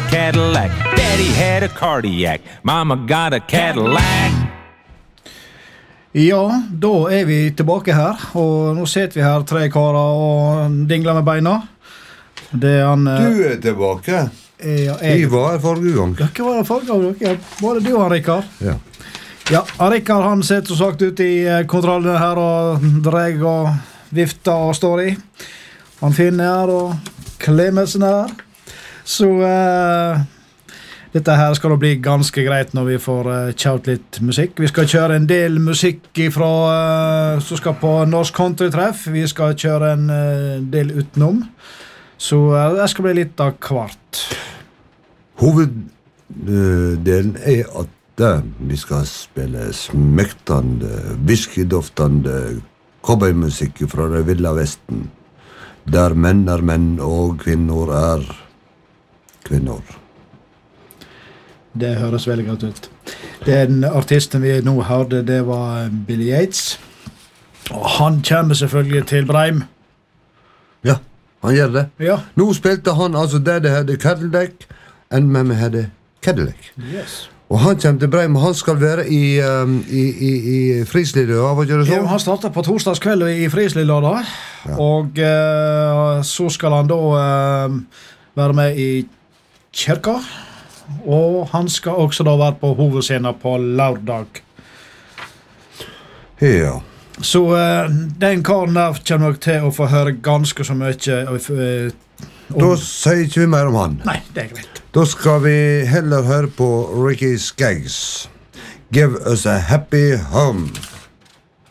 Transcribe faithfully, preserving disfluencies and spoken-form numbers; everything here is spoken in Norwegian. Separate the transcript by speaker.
Speaker 1: Cadillac. Daddy had a cardiac. Mama got a Cadillac.
Speaker 2: Ja, da er vi tilbake her, og nå sitter vi her tre karer og dingler med beina. Det er han...
Speaker 3: Du er tilbake.
Speaker 2: Ja, jeg...
Speaker 3: Jeg var her forrige gang.
Speaker 2: Ja, hva var det forrige gang? Ja, var det du og han, Rikard?
Speaker 3: Ja.
Speaker 2: Ja, Rikard han sitter så sagt ute i kontrollen her og dreg og vifter og står i. Han finner her og Klemetsen her. Så... Uh... Dette her skal det bli ganske greit når vi får uh, kjaut litt musikk. Vi skal kjøre en del musikk fra, uh, som skal på Norsk Country-treff. Vi skal kjøre en uh, del utenom. Så uh, det skal bli litt av kvart.
Speaker 3: Hoveddelen er at uh, vi skal spille smektende, whiskydoftende cowboymusikk fra det ville vesten. Der menn er menn og kvinner er kvinner.
Speaker 2: Det høres veldig godt ut. Den artisten vi nå hørte, det var Billy Yates. Og han kommer selvfølgelig til Breim.
Speaker 3: Ja, han gjør det.
Speaker 2: Ja.
Speaker 3: Nå spilte han altså der det hadde Cadillac, enn med meg hadde Cadillac.
Speaker 2: Yes.
Speaker 3: Og han kommer til Breim, og han skal være i, um, i, i, i Frislidø, hva gjør det så?
Speaker 2: Ja, han starter på torsdagskveld i Frislidø da. Ja. Og uh, så skal han da uh, være med i kirka. Og han skal også da være på hovedscenen på lørdag.
Speaker 3: Ja.
Speaker 2: Så uh, den karen der kommer nok til å få høre ganske så mye uh, om...
Speaker 3: Da sier ikke vi mer om han.
Speaker 2: Nei, det er greit.
Speaker 3: Da skal vi heller høre på Ricky Skaggs. Give us a happy home.